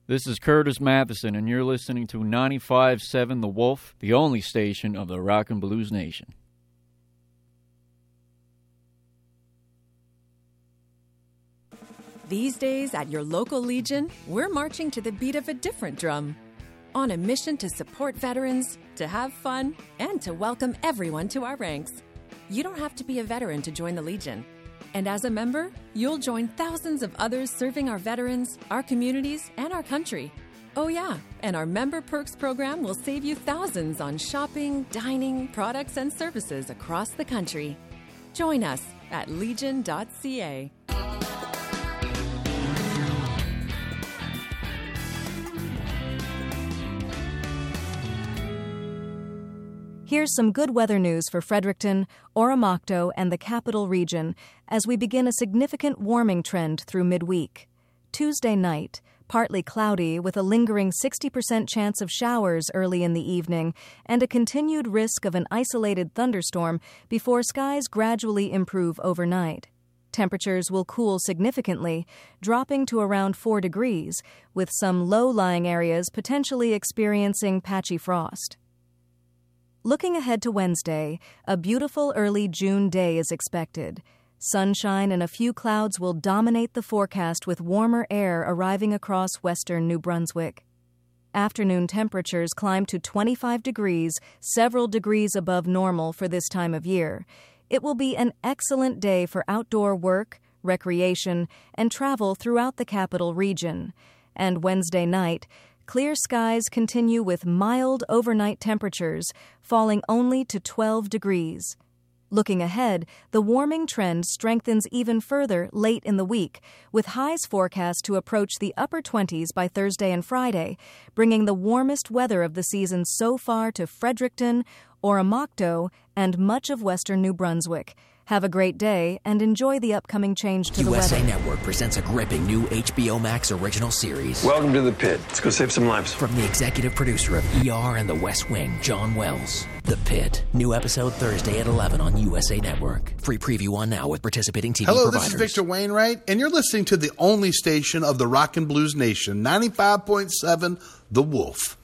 This is Curtis Matheson, and you're listening to 95.7 The Wolf, the only station of the Rock and Blues Nation. These days at your local Legion, we're marching to the beat of a different drum. On a mission to support veterans, to have fun, and to welcome everyone to our ranks. You don't have to be a veteran to join the Legion. And as a member, you'll join thousands of others serving our veterans, our communities, and our country. Oh yeah, and our Member Perks program will save you thousands on shopping, dining, products, and services across the country. Join us at legion.ca. Here's some good weather news for Fredericton, Oromocto, and the Capital Region as we begin a significant warming trend through midweek. Tuesday night, partly cloudy with a lingering 60% chance of showers early in the evening and a continued risk of an isolated thunderstorm before skies gradually improve overnight. Temperatures will cool significantly, dropping to around 4 degrees, with some low-lying areas potentially experiencing patchy frost. Looking ahead to Wednesday, a beautiful early June day is expected. Sunshine and a few clouds will dominate the forecast with warmer air arriving across western New Brunswick. Afternoon temperatures climb to 25 degrees, several degrees above normal for this time of year. It will be an excellent day for outdoor work, recreation, and travel throughout the Capital Region. And Wednesday night, clear skies continue with mild overnight temperatures, falling only to 12 degrees. Looking ahead, the warming trend strengthens even further late in the week, with highs forecast to approach the upper 20s by Thursday and Friday, bringing the warmest weather of the season so far to Fredericton, Oromocto, and much of western New Brunswick. Have a great day and enjoy the upcoming change to the weather. USA Network presents a gripping new HBO Max original series. Welcome to the pit. Let's go save some lives. From the executive producer of ER and The West Wing, John Wells. The Pit. New episode Thursday at 11 on USA Network. Free preview on now with participating TV providers. Hello, this is Victor Wainwright, and you're listening to the only station of the Rock and Blues Nation, 95.7 The Wolf.